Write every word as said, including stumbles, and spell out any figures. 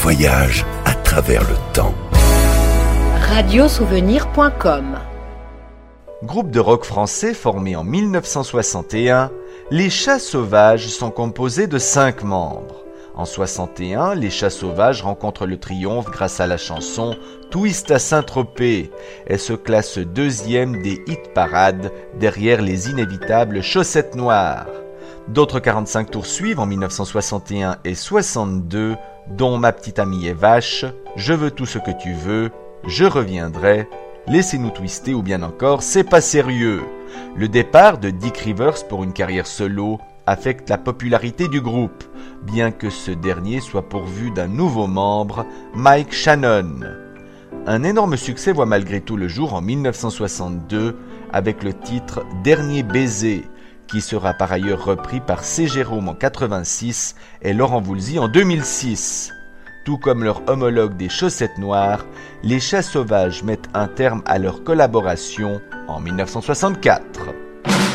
voyage à travers le temps. radio souvenir point com. Groupe de rock français formé en mille neuf cent soixante et un, les Chats Sauvages sont composés de cinq membres. En soixante et un, les Chats Sauvages rencontrent le triomphe grâce à la chanson « Twist à Saint-Tropez » et se classent deuxième des hit-parades derrière les inévitables Chaussettes Noires. D'autres quarante-cinq tours suivent en mille neuf cent soixante et un et soixante-deux, dont « Ma petite amie est vache »,« Je veux tout ce que tu veux »,« Je reviendrai », « Laissez-nous twister » ou bien encore « C'est pas sérieux ». Le départ de Dick Rivers pour une carrière solo affecte la popularité du groupe, bien que ce dernier soit pourvu d'un nouveau membre, Mike Shannon. Un énorme succès voit malgré tout le jour en mille neuf cent soixante-deux avec le titre « Dernier baiser », qui sera par ailleurs repris par C. Jérôme en quatre-vingt-six et Laurent Voulzy en deux mille six. Tout comme leur homologue des Chaussettes Noires, les Chats Sauvages mettent un terme à leur collaboration en mille neuf cent soixante-quatre.